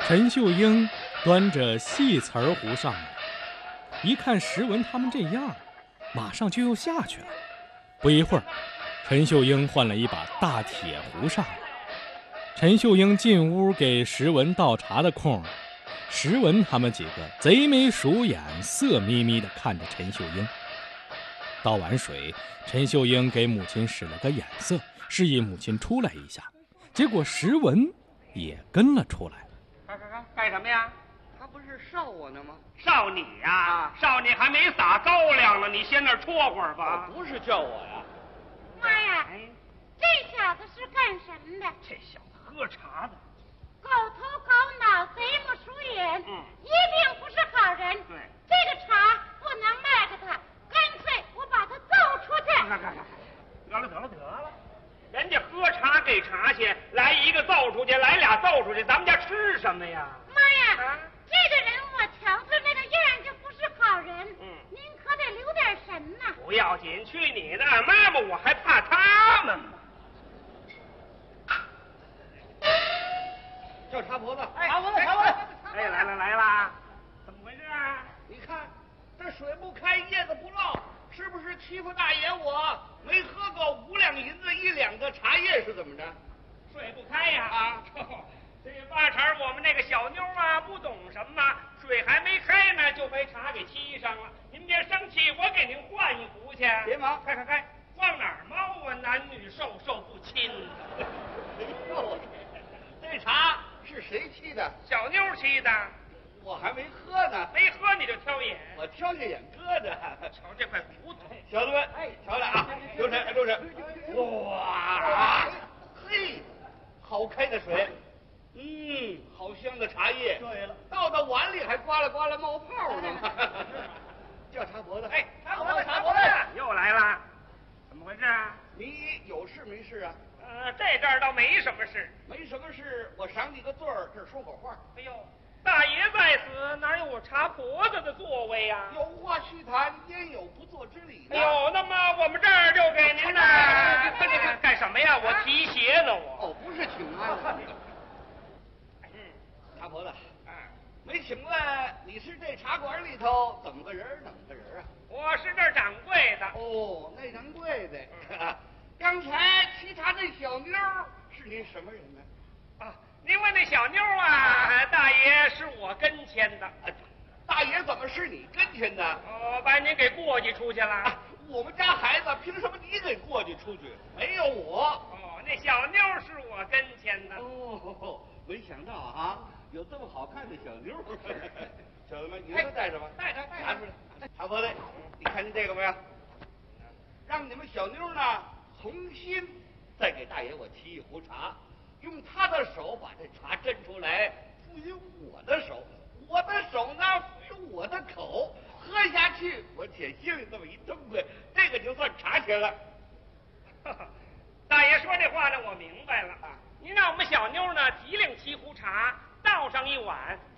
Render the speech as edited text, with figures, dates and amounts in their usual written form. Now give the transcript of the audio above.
陈秀英端着细瓷儿壶上来，一看石文他们这样，马上就又下去了。不一会儿，陈秀英换了一把大铁壶上来。陈秀英进屋给石文倒茶的空，石文他们几个贼眉鼠眼、色眯眯地看着陈秀英。倒完水，陈秀英给母亲使了个眼色，示意母亲出来一下。结果石文也跟了出来。 干什么呀？ 他不是烧我呢吗？ 烧你呀！烧你还没撒高粱呢，你先那儿戳会儿吧。 不是叫我呀。 妈呀，这小子是干什么的？ 这小子喝茶的， 狗头狗脑，贼不熟眼，一定不是好人。 对， 这个茶不能卖给他，干脆我把他揍出去。 得了，人家喝茶给茶钱，来一个揍出去，来俩揍出去，咱们家吃什么呀？ 妈呀，这个人我瞧他那个样就不是好人。您可得留点神呐。 不要紧，去你的！妈妈，我还怕他们吗？ 叫茶婆子， 茶婆子！哎，来啦！怎么回事啊？ 你看这水不开，叶子不落，是不是欺负大爷我？没喝够5两银子1两的茶叶是怎么着？ 水不开呀！这八成我们那个小妞啊，不懂什么，水还没开呢，就被茶给沏上了。您别生气，我给您换一壶去。 别忙， 开，往哪儿猫啊？男女授受不亲。 哎呦，这茶是谁沏的？ 小妞沏的。 我还没喝呢。 没喝你就挑眼。 我挑下眼搁着。 瞧这块骨头， 小子们，瞧来啊，留神。哇，嘿，好开的水。好香的茶叶。对了，倒到碗里还呱啦呱啦冒泡呢。叫茶婆子。茶婆子， 又来了，怎么回事啊？ 你有事没事啊？ 这阵儿倒没什么事。 没什么事，我赏你个罪儿，这儿说口话。 哎呦，大爷在此，哪有我茶婆子的座位呀？ 有话须谈，焉有不做之理呢？ 哎呦，那么我们这儿就给您呢。干什么呀？我提鞋呢，我。 不是请安。茶婆子，没请问你是这茶馆里头怎么个人啊？ 我是这儿掌柜的。 哦，那掌柜的。刚才沏茶那小妞是您什么人呢？ 您问那小妞啊，大爷是我跟前的。 大爷怎么是你跟前的？ 把您给过继出去了。 我们家孩子凭什么你给过继出去？没有我。 那小妞是我跟前的。 没想到啊，有这么好看的小妞。小子们，你们都带着吧。带着。拿出来。茶婆子，你看见这个没有？让你们小妞呢重新再给大爷我沏一壶茶，用他的手把这茶斟出来，赋予我的手，我的手呢赋予我的口，喝下去我且心里这么一痛快，这个就算茶钱了。 大爷说这话呢，我明白了。您让我们小妞呢提领7壶茶，倒上一碗。